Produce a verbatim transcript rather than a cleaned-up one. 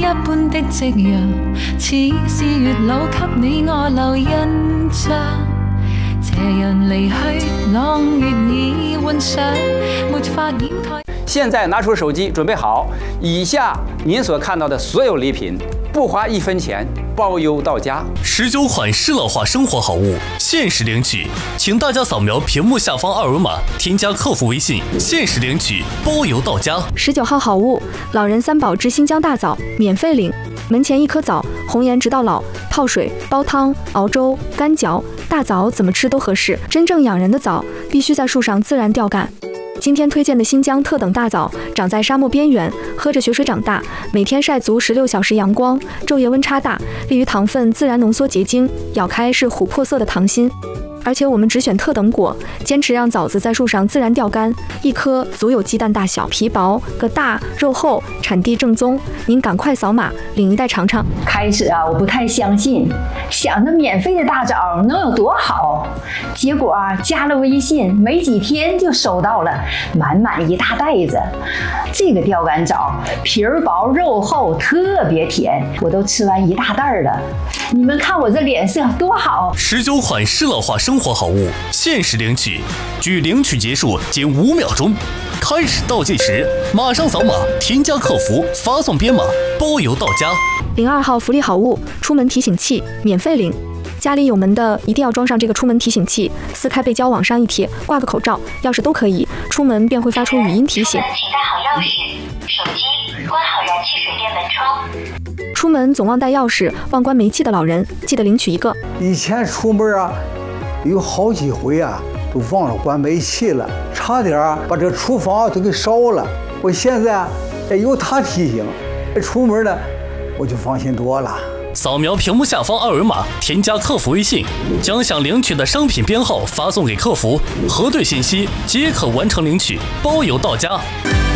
般的夕阳，似是月老給你我留印象。斜陽離去，朗月已幻想，沒法掩蓋。 現在拿出手機，準備好，以下您所看到的所有禮品，不花一分錢，包郵到家。 十九款适乐化生活好物限时领取，请大家扫描屏幕下方二维码，添加客服微信，限时领取，包邮到家。 十九号好物，老人三宝之新疆大枣，免费领。门前一颗枣，红颜直到老，泡水、煲汤、熬粥、干嚼，大枣怎么吃都合适。真正养人的枣，必须在树上自然吊干。今天推荐的新疆特等大枣，长在沙漠边缘，喝着雪水长大，每天晒足十六小时阳光，昼夜温差大，利于糖分自然浓缩结晶，咬开是琥珀色的糖心。而且我们只选特等果，坚持让枣子在树上自然吊干，一颗足有鸡蛋大小，皮薄，个大，肉厚，产地正宗。您赶快扫码领一袋尝尝。 开始啊，我不太相信，想着免费的大枣能有多好，结果啊，加了微信，没几天就收到了满满一大袋子。这个吊干枣皮儿薄肉厚，特别甜，我都吃完一大袋了。你们看我这脸色多好！ 十九款适乐化生活好物限时领取，距领取结束仅五秒钟。开始倒计时，马上扫码添加客服，发送编码，包邮到家。 零二号福利好物，出门提醒器，免费领。家里有门的一定要装上这个出门提醒器，撕开背胶往上一贴，挂个口罩、钥匙都可以，出门便会发出语音提醒。 请带好钥匙、手机，关好燃气水电门窗。 出门总忘带钥匙、忘关煤气的老人，记得领取一个。 以前出门啊，有好几回啊，都忘了关煤气了，差点啊把这厨房都给烧了。我现在哎有他提醒，出门呢我就放心多了。 扫描屏幕下方二维码，添加客服微信，将想领取的商品编号发送给客服，核对信息即可完成领取，包邮到家。